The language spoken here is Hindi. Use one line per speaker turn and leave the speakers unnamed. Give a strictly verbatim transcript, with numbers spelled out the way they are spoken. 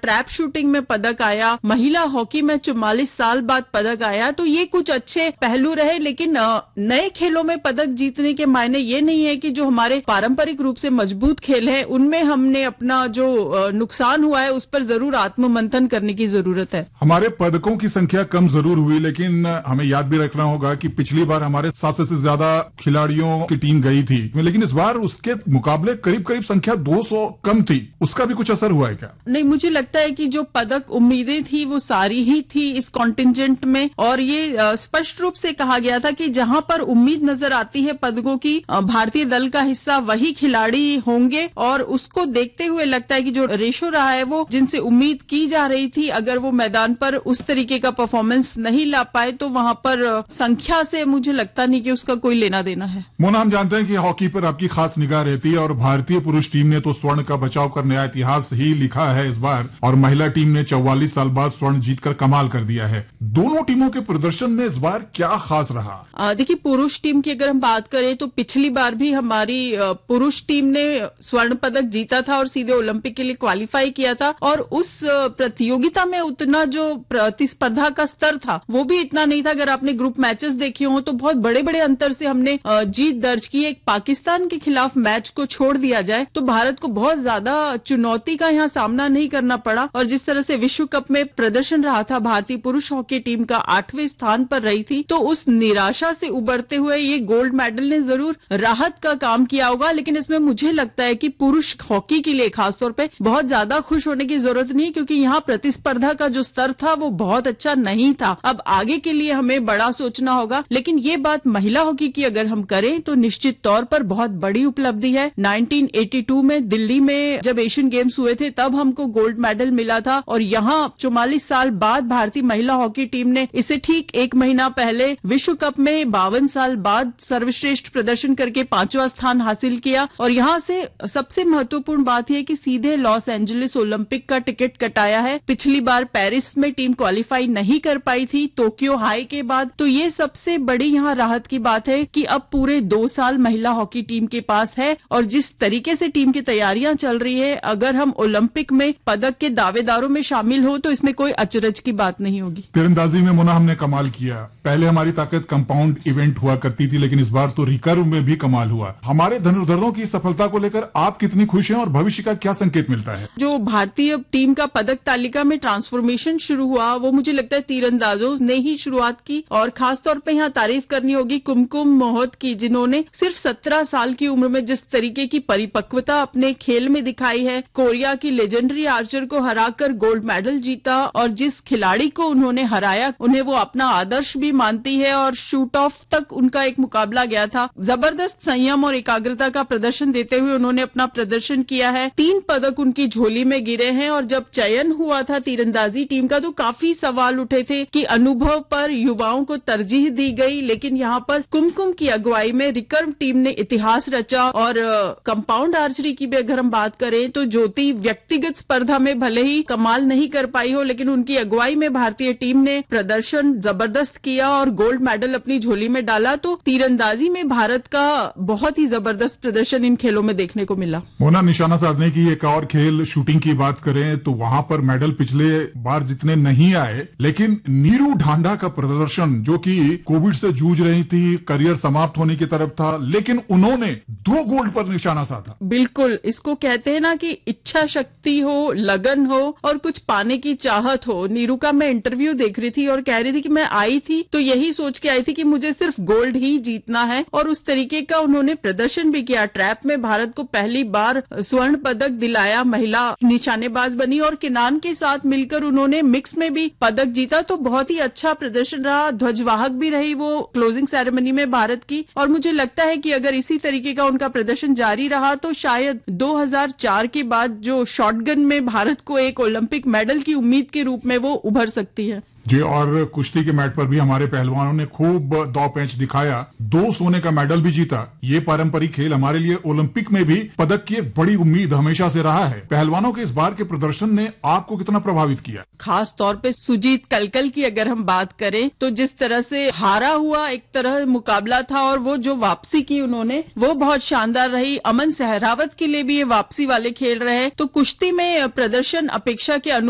ट्रैप शूटिंग में पदक आया, महिला हॉकी में चौवालीस साल बाद पदक आया, तो ये कुछ अच्छे पहलू रहे। लेकिन नए खेलों में पदक जीतने के मायने ये नहीं है कि जो हमारे पारंपरिक रूप से मजबूत खेल है उनमें हमने अपना जो नुकसान हुआ है उस पर जरूर आत्ममंथन करने की जरूरत है।
हमारे पदकों की संख्या कम जरूर हुई, लेकिन हमें याद भी रखना होगा कि पिछली बार हमारे सात सौ से ज्यादा खिलाड़ियों की टीम गई थी, लेकिन इस बार उसके मुकाबले करीब करीब संख्या दो सौ कम थी। उसका भी कुछ असर हुआ है क्या?
नहीं, मुझे लगता है कि जो पदक उम्मीदें थी वो सारी ही थी इस कॉन्टिंजेंट में, और ये स्पष्ट रूप से कहा गया था कि जहां पर उम्मीद नजर आती है पदकों की, भारतीय दल का हिस्सा वही खिलाड़ी होंगे, और उसको देखते हुए लगता है कि जो रेशो रहा है वो जिनसे उम्मीद की जा रही थी, अगर वो मैदान पर उस तरीके का परफॉर्मेंस नहीं ला पाए तो वहां पर संख्या से मुझे लगता नहीं कि उसका कोई लेना देना है।
मोना, हम जानते हैं कि हॉकी पर आपकी खास निगाह रहती है और भारतीय पुरुष टीम ने तो स्वर्ण का बचाव कर नया इतिहास ही लिखा है इस बार, और महिला टीम ने चौवालीस साल बाद स्वर्ण जीतकर कमाल कर दिया है। दोनों टीमों के प्रदर्शन में इस बार क्या खास रहा?
देखिए, पुरुष टीम की अगर हम बात करें तो पिछली बार भी हमारी पुरुष टीम ने स्वर्ण पदक जीता था और सीधे ओलंपिक के लिए क्वालिफाई किया था, और उस प्रतियोगिता में उतना जो प्रतिस्पर्धा का स्तर था वो भी इतना नहीं था। अगर आपने ग्रुप मैचेस देखे हो तो बहुत बड़े बड़े अंतर से हमने जीत दर्ज की। एक पाकिस्तान के खिलाफ मैच को छोड़ दिया जाए तो भारत को बहुत ज्यादा चुनौती का यहाँ सामना नहीं करना पड़ा, और जिस तरह से विश्व कप में प्रदर्शन रहा था, भारतीय पुरुष हॉकी टीम का आठवें स्थान पर रही थी, तो उस निराशा से उबरते हुए ये गोल्ड मेडल ने जरूर राहत का काम किया होगा। लेकिन इसमें मुझे लगता है कि पुरुष हॉकी के लिए खासतौर पे बहुत ज्यादा खुश होने की जरूरत नहीं, क्योंकि यहाँ प्रतिस्पर्धा का जो स्तर था वो बहुत अच्छा नहीं था। अब आगे के लिए हमें बड़ा सोचना होगा। लेकिन ये बात महिला हॉकी की अगर हम करें तो निश्चित तौर पर बहुत बड़ी उपलब्धि है। नाइनटीन एटी टू में दिल्ली में जब एशियन गेम्स हुए थे तब हमको गोल्ड मेडल मिला था, और यहाँ चौवालीस साल बाद भारतीय महिला हॉकी टीम ने इसे ठीक एक महीना पहले विश्व कप में बावन साल बाद सर्वश्रेष्ठ प्रदर्शन करके पांचवा स्थान हासिल किया। और यहाँ से सबसे महत्वपूर्ण बात यह कि सीधे लॉस एंजलिस ओलंपिक का टिकट कटाया है। पिछली बार पेरिस में टीम क्वालिफाई नहीं कर पाई थी टोक्यो हाई के बाद, तो ये सबसे बड़ी यहाँ राहत की बात है कि अब पूरे दो साल महिला हॉकी टीम के पास है, और जिस तरीके से टीम की तैयारियां चल रही है, अगर हम ओलंपिक में पदक के दावेदारों में शामिल हो तो इसमें कोई अचरज की बात नहीं होगी।
तीरंदाजी में मोना हमने कमाल किया। पहले हमारी ताकत कंपाउंड इवेंट हुआ करती थी, लेकिन इस बार तो रिकर्व में भी कमाल हुआ। हमारे धनुर्धरों की सफलता को लेकर आप कितनी खुश हैं और भविष्य का क्या संकेत मिलता है?
जो भारतीय टीम का पदक तालिका में ट्रांसफॉर्मेशन शुरू हुआ वो मुझे लगता है तीरंदाजों ने ही शुरुआत की, और खासतौर पे यहाँ तारीफ करनी होगी कुमकुम मोहत की, जिन्होंने सिर्फ सत्रह साल की उम्र में जिस तरीके की परिपक्वता अपने खेल में दिखाई है, कोरिया की लेजेंडरी आर्चर को हराकर गोल्ड मेडल जीता, और जिस खिलाड़ी को उन्होंने हराया उन्हें वो अपना आदर्श भी मानती है, और शूट ऑफ तक उनका एक मुकाबला गया था। जबरदस्त संयम और एकाग्रता का प्रदर्शन देते हुए उन्होंने अपना प्रदर्शन किया है। तीन पदक उनकी झोली में गिरे हैं, और जब चयन हुआ था तीरंदाजी टीम का तो काफी सवाल उठे थे कि अनुभव पर युवाओं को तरजीह दी गई, लेकिन यहाँ पर कुमकुम की अगुवाई में रिकर्व टीम ने इतिहास रचा। और कंपाउंड आर्चरी की भी अगर हम बात करें तो ज्योति व्यक्तिगत स्पर्धा में भले ही कमाल नहीं कर पाई हो, लेकिन उनकी अगुवाई में भारतीय टीम ने प्रदर्शन जबरदस्त किया और गोल्ड मेडल अपनी झोली में डाला। तो तीरंदाजी में भारत का बहुत ही जबरदस्त प्रदर्शन इन खेलों में देखने को मिला।
मोना, निशाना साधने की एक और खेल शूटिंग की बात करें तो वहां पर मेडल पिछले बार जितने नहीं आए, लेकिन नीरू ढांडा का प्रदर्शन, जो कि कोविड से जूझ रही थी, करियर समाप्त होने की तरफ था, लेकिन उन्होंने दो गोल्ड पर निशाना साधा।
बिल्कुल, इसको कहते हैं ना कि इच्छा शक्ति हो, लगन हो और कुछ पाने की चाहत हो। नीरू का मैं इंटरव्यू देख रही थी और कह रही थी कि मैं आई थी तो यही सोच के आई थी कि मुझे सिर्फ गोल्ड ही जीतना है, और उस तरीके का उन्होंने प्रदर्शन भी किया। ट्रैप में भारत को पहली बार स्वर्ण पदक दिलाया, महिला निशानेबाज बनी, और किनान के साथ मिलकर उन्होंने मिक्स में भी पदक जीता। तो बहुत ही अच्छा प्रदर्शन रहा। ध्वजवाहक भी रही वो क्लोजिंग सेरेमनी में भारत की, और मुझे लगता है कि अगर इसी तरीके का उनका प्रदर्शन जारी रहा तो शायद दो हज़ार चार के बाद जो शॉटगन में भारत को एक ओलंपिक मेडल की उम्मीद के रूप में वो उभर सकती है।
जी, और कुश्ती के मैट पर भी हमारे पहलवानों ने खूब दांव पेंच दिखाया, दो सोने का मेडल भी जीता। ये पारंपरिक खेल हमारे लिए ओलंपिक में भी पदक की एक बड़ी उम्मीद हमेशा से रहा है। पहलवानों के इस बार के प्रदर्शन ने आपको कितना प्रभावित किया?
खास तौर पे सुजीत कलकल की अगर हम बात करें तो जिस तरह से हारा हुआ एक तरह मुकाबला था, और वो जो वापसी की उन्होंने वो बहुत शानदार रही। अमन सहरावत के लिए भी ये वापसी वाले खेल रहे। तो कुश्ती में प्रदर्शन अपेक्षा के